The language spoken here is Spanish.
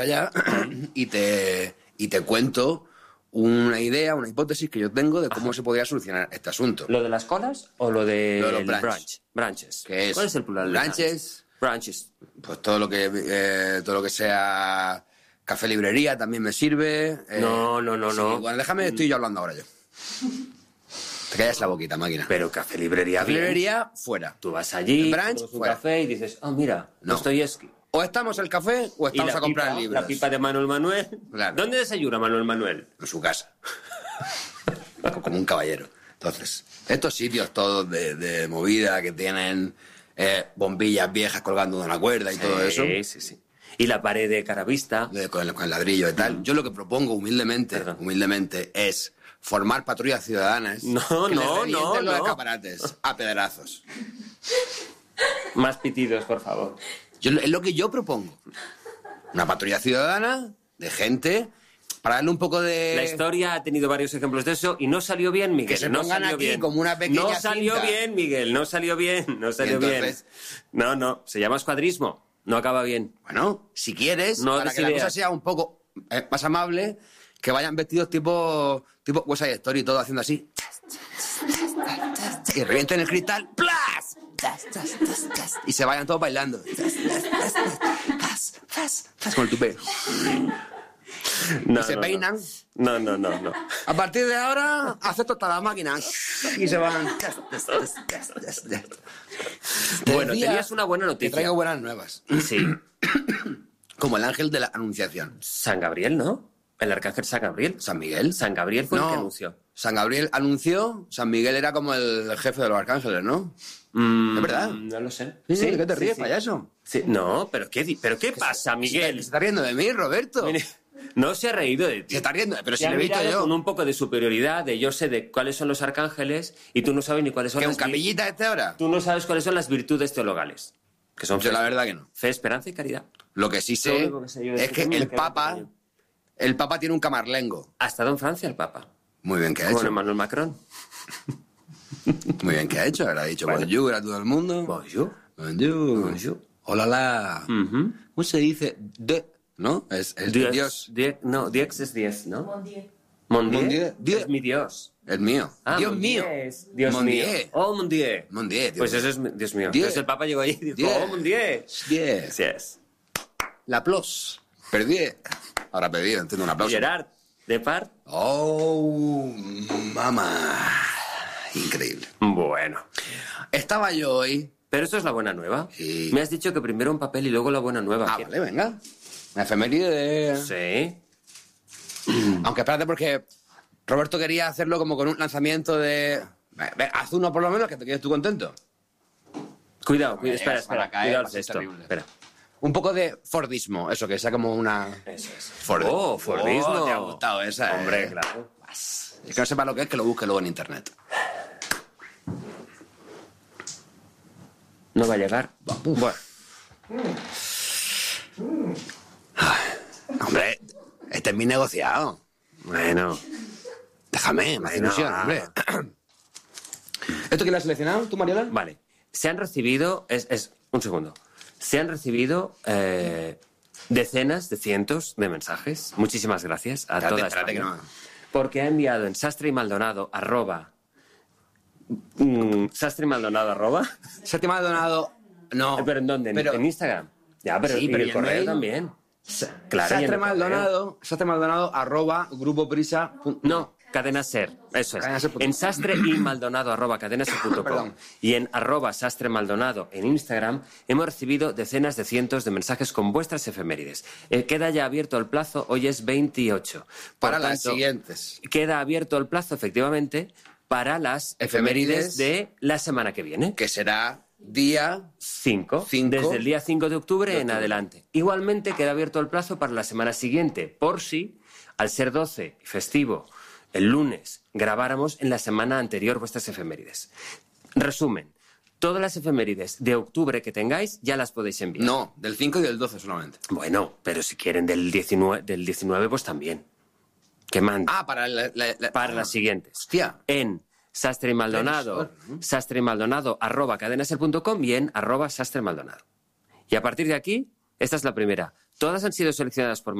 allá y te cuento una idea, una hipótesis que yo tengo de cómo se podría solucionar este asunto. ¿Lo de las colas o lo de los brunch? Branches. ¿Qué es? ¿Cuál es el plural de Branches. Branches. Pues todo lo que sea café librería también me sirve. No. Bueno, déjame, estoy yo hablando ahora yo. Te callas la boquita, máquina. Pero café librería Café bien. librería, fuera. Tú vas allí, Brunch, tomas un fuera. café y dices, mira, No. Dostoyevsky. O estamos en el café o Y estamos la a comprar pipa, libros. La pipa de Manuel Manuel. Claro. ¿Dónde desayuna Manuel Manuel? En su casa. Como un caballero. Entonces, estos sitios todos de movida que tienen bombillas viejas colgando de una cuerda y todo eso, Sí. Y la pared de caravista. con el ladrillo y tal. Yo lo que propongo humildemente es formar patrullas ciudadanas que les revienten los escaparates a pedrazos. Más pitidos, por favor. Es lo que yo propongo. Una patrulla ciudadana de gente para darle un poco de... La historia ha tenido varios ejemplos de eso y no salió bien, Miguel. Que se no pongan salió aquí bien. como una pequeña No salió cinta. bien, Miguel. No salió bien. entonces? No. Se llama escuadrismo. No acaba bien. Bueno, si quieres, No para des que la ideas. cosa sea un poco más amable, que vayan vestidos tipo West Side Story, todo haciendo así. Y revienten el cristal. ¡Plas! Y se vayan todos bailando. Con el tupé. No, Y se peinan. No. A partir de ahora, acepto hasta la máquina. Y se van. Bueno, Decía tenías una buena que noticia. traigo buenas nuevas. Sí. Como el ángel de la anunciación. San Gabriel, ¿no? El arcángel San Gabriel. ¿San Miguel? San Gabriel fue el que anunció. San Gabriel anunció, San Miguel era como el jefe de los arcángeles, ¿no? ¿Es verdad? No lo sé. Sí, ¿de qué te ríes, sí. payaso? Sí. No, pero ¿qué pasa, Miguel? Se está riendo de mí, Roberto. Mire, no se ha reído de ti. Se está riendo, pero si Se ha lo he visto mirado yo. con un poco de superioridad, de yo sé de cuáles son los arcángeles y tú no sabes ni cuáles son ¿Que un las capillita este ahora? Tú no sabes cuáles son las virtudes teologales. Que son Yo la verdad que no. fe, esperanza y caridad. Lo que sí Lo sé único que sé yo de es este que tema el me queda Papa pequeño. tiene un camarlengo. Ha estado en Francia el Papa. Muy bien que ha Con hecho. Emmanuel Macron. Muy bien que ha hecho. Ahora ha dicho Bueno. bonjour a todo el mundo. Bonjour. Bonjour. Hola, la. Ujú. ¿Cómo se dice? ¿No? Es de Dios. No, Dios es 10, ¿no? Mon Dieu. Mon Dieu. Mon Dieu. Dios. Es mi Dios. El mío. Ah, Dios Mon mío. Dieu es Dios Mon mío. Dieu. Oh, Mon Dieu. Mon Dieu, Dios Pues mío. eso es Dios mío. Dieu. Entonces el Papa llegó allí y dijo, Dieu. oh, Mon Dieu. Dios. Yes. La plus. Perdí. Ahora perdí, entiendo un aplauso. Gerard Depart. Oh, mamá. Increíble. Bueno. Estaba yo hoy. Pero esto es la buena nueva. Sí. Me has dicho que primero un papel y luego la buena nueva. Ah, vale, venga. Una efeméride. Sí. Aunque espérate, porque Roberto quería hacerlo como con un lanzamiento de. Haz uno por lo menos, que te quedes tú contento. Cuidado, espera. para caer, Cuidado va a ser esto. terrible. Espera. Un poco de Fordismo, eso, que sea como una. Eso es. Fordismo. Oh, Fordismo. Te ha gustado esa, Hombre, claro. El que no sepa lo que es, que lo busque luego en internet. No va a llegar. Bueno. Hombre, este es mi negociado. Bueno. Déjame, me hace Bueno, ilusión, hombre. ¿Esto quién lo has seleccionado, tú, Mariola? Vale. Se han recibido... un segundo. Se han recibido decenas de cientos de mensajes. Muchísimas gracias a toda Espérate, España. que no. Porque ha enviado en Sastre y Maldonado Sastre y Maldonado arroba. Sastre Maldonado. No. ¿Pero en dónde? Pero- ¿En Instagram? Ya, pero, Sí, y pero el ¿y el correo mail? también. Claro, y en Sastre el Maldonado, @ grupoprisa. No, Cadena Ser, eso es. Cadena Ser. En sastre y maldonado @cadenaser.com Perdón. y en @sastre maldonado en Instagram hemos recibido decenas de cientos de mensajes con vuestras efemérides. Queda ya abierto el plazo, hoy es 28. Por Para las tanto, siguientes. Queda abierto el plazo, efectivamente, para las efemérides Efemérides de la semana que viene. Que será día. 5. Cinco Desde el día 5 de octubre en octubre. adelante. Igualmente queda abierto el plazo para la semana siguiente, por si, al ser 12 y festivo, el lunes, grabáramos en la semana anterior vuestras efemérides. Resumen, todas las efemérides de octubre que tengáis ya las podéis enviar. No, del 5 y del 12 solamente. Bueno, pero si quieren del 19 pues también. Que manden. Ah, para Para las siguientes. Hostia. En Sastre y Maldonado, @cadenaser.com y en @sastre Maldonado. Y a partir de aquí, esta es la primera. Todas han sido seleccionadas por